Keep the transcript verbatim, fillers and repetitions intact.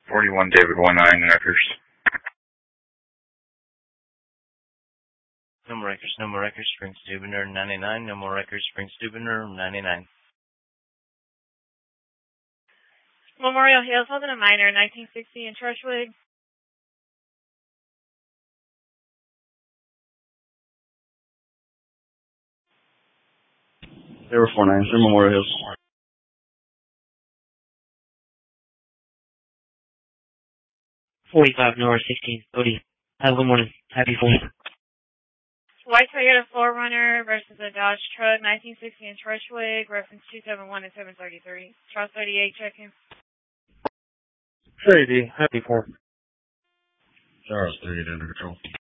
forty-one David one nine Records. No more records, no more records, Spring Steubener ninety-nine, no more records, Spring Steubener ninety-nine. Memorial Hills, holding a minor, nineteen sixty in Churchwood. They were four nine, they're Memorial Hills. forty-five North, sixteen Cody. Have a good morning. Happy fourth. White Toyota four runner versus a Dodge truck, nineteen sixty in Churchwood, reference two seven one and seven thirty-three. Charles thirty-eight, check-in. Crazy. Happy fourth. Charles thirty-eight under control.